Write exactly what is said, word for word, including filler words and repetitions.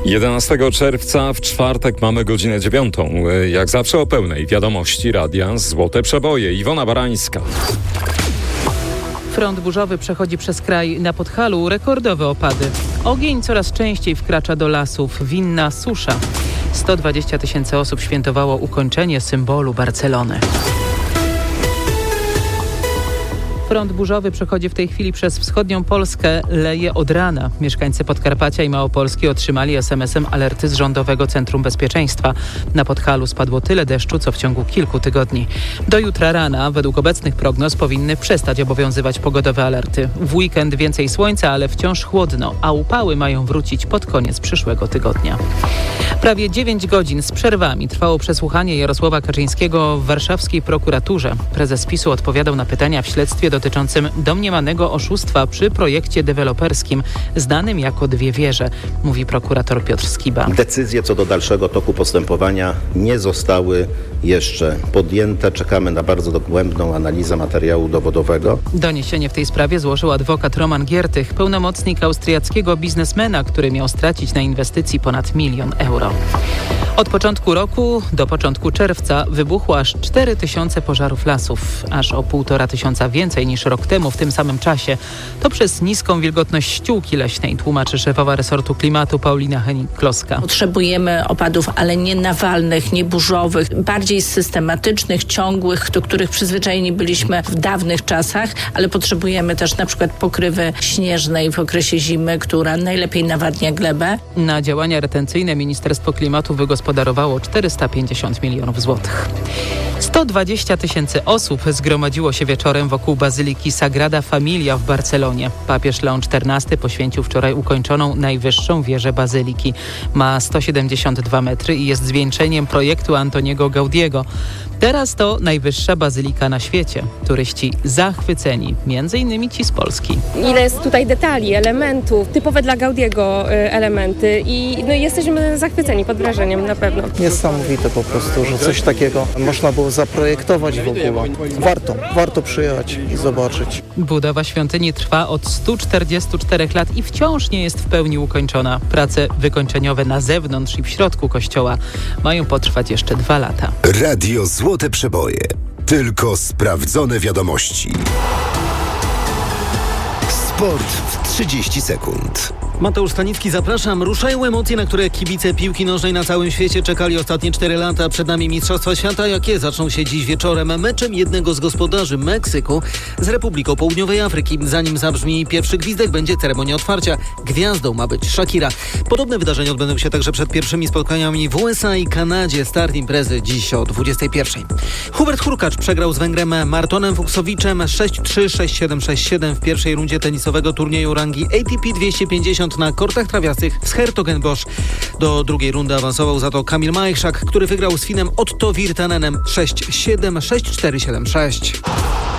jedenastego czerwca w czwartek mamy godzinę dziewiątą. Jak zawsze o pełnej wiadomości radia Złote Przeboje. Iwona Barańska. Front burzowy przechodzi przez kraj. Na Podhalu rekordowe opady. Ogień coraz częściej wkracza do lasów. Winna susza. sto dwadzieścia tysięcy osób świętowało ukończenie symbolu Barcelony. Front burzowy przechodzi w tej chwili przez wschodnią Polskę, leje od rana. Mieszkańcy Podkarpacia i Małopolski otrzymali es em esem alerty z Rządowego Centrum Bezpieczeństwa. Na Podhalu spadło tyle deszczu, co w ciągu kilku tygodni. Do jutra rana, według obecnych prognoz, powinny przestać obowiązywać pogodowe alerty. W weekend więcej słońca, ale wciąż chłodno, a upały mają wrócić pod koniec przyszłego tygodnia. Prawie dziewięć godzin z przerwami trwało przesłuchanie Jarosława Kaczyńskiego w warszawskiej prokuraturze. Prezes PiSu odpowiadał na pytania w śledztwie dotyczącym domniemanego oszustwa przy projekcie deweloperskim znanym jako Dwie Wieże, mówi prokurator Piotr Skiba. Decyzje co do dalszego toku postępowania nie zostały jeszcze podjęte. Czekamy na bardzo dogłębną analizę materiału dowodowego. Doniesienie w tej sprawie złożył adwokat Roman Giertych, pełnomocnik austriackiego biznesmena, który miał stracić na inwestycji ponad milion euro. Od początku roku do początku czerwca wybuchło aż cztery tysiące pożarów lasów, aż o półtora tysiąca więcej niż rok temu w tym samym czasie. To przez niską wilgotność ściółki leśnej, tłumaczy szefowa resortu klimatu Paulina Hennig-Kloska. Potrzebujemy opadów, ale nie nawalnych, nie burzowych, bardziej systematycznych, ciągłych, do których przyzwyczajeni byliśmy w dawnych czasach, ale potrzebujemy też na przykład pokrywy śnieżnej w okresie zimy, która najlepiej nawadnia glebę. Na działania retencyjne Ministerstwo Klimatu wygospodarowało czterysta pięćdziesiąt milionów złotych. sto dwadzieścia tysięcy osób zgromadziło się wieczorem wokół Bazyliki Sagrada Familia w Barcelonie. Papież Leon czternasty poświęcił wczoraj ukończoną najwyższą wieżę Bazyliki. Ma sto siedemdziesiąt dwa metry i jest zwieńczeniem projektu Antoniego Gaudiego. Teraz to najwyższa bazylika na świecie. Turyści zachwyceni, między innymi ci z Polski. Ile jest tutaj detali, elementów, typowe dla Gaudiego elementy i no, jesteśmy zachwyceni, pod wrażeniem na pewno. Niesamowite po prostu, że coś takiego można było zaprojektować w ogóle. Warto, warto przyjechać i zobaczyć. Budowa świątyni trwa od stu czterdziestu czterech lat i wciąż nie jest w pełni ukończona. Prace wykończeniowe na zewnątrz i w środku kościoła mają potrwać jeszcze dwa lata. Radio Złote Przeboje. Tylko sprawdzone wiadomości. Sport w trzydzieści sekund. Mateusz Stanicki, zapraszam. Ruszają emocje, na które kibice piłki nożnej na całym świecie czekali ostatnie cztery lata. Przed nami Mistrzostwa Świata, jakie zaczną się dziś wieczorem meczem jednego z gospodarzy Meksyku z Republiką Południowej Afryki. Zanim zabrzmi pierwszy gwizdek, będzie ceremonia otwarcia. Gwiazdą ma być Shakira. Podobne wydarzenia odbędą się także przed pierwszymi spotkaniami w U S A i Kanadzie. Start imprezy dziś o dwudziestej pierwszej. Hubert Hurkacz przegrał z Węgrem Martonem Fuksowiczem sześć trzy, sześć siedem, sześć siedem w pierwszej rundzie tenisowego turnieju rangi A T P dwieście pięćdziesiąt na kortach trawiastych z Hertogenbosch. Do drugiej rundy awansował za to Kamil Majchrzak, który wygrał z Finem Otto Virtanenem sześć siedem, sześć cztery, siedem sześć.